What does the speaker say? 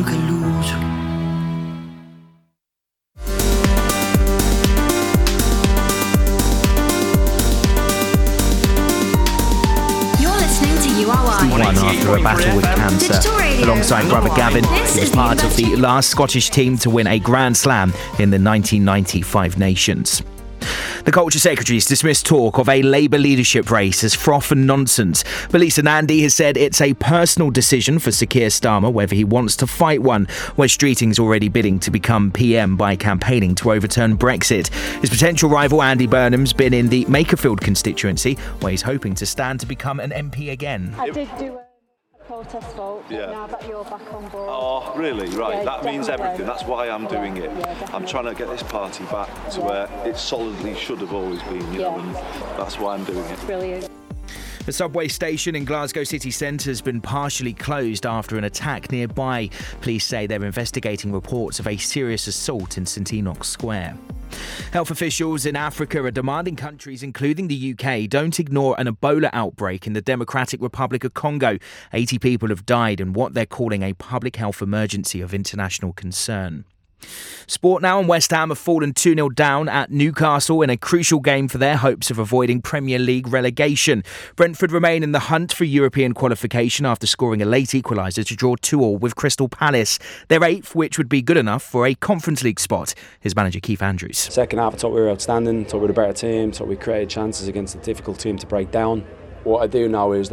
che l'uso. One after a battle with cancer. Alongside brother Gavin, he was part of the last Scottish team to win a Grand Slam in the 1990 Five Nations. The Culture Secretary's dismissed talk of a Labour leadership race as froth and nonsense. But Lisa Nandy has said it's a personal decision for Sir Keir Starmer whether he wants to fight one. Wes Streeting's already bidding to become PM by campaigning to overturn Brexit. His potential rival Andy Burnham's been in the Makerfield constituency, where he's hoping to stand to become an MP again. I did do a protest vote, now that you're back on board. Oh, really? Right, Yeah, that means definitely. everything. That's why I'm doing it. Yeah, I'm trying to get this party back to where it solidly should have always been, you know, and that's why I'm doing it. Brilliant. The subway station in Glasgow city centre has been partially closed after an attack nearby. Police say they're investigating reports of a serious assault in St Enoch's Square. Health officials in Africa are demanding countries, including the UK, don't ignore an Ebola outbreak in the Democratic Republic of Congo. 80 people have died in what they're calling a public health emergency of international concern. Sport now, and West Ham have fallen 2-0 down at Newcastle in a crucial game for their hopes of avoiding Premier League relegation. Brentford remain in the hunt for European qualification after scoring a late equaliser to draw 2-2 with Crystal Palace. They're 8th, which would be good enough for a Conference League spot. Here's manager Keith Andrews. Second half, I thought we were outstanding, thought we were the better team, thought we created chances against a difficult team to break down. What I do know is that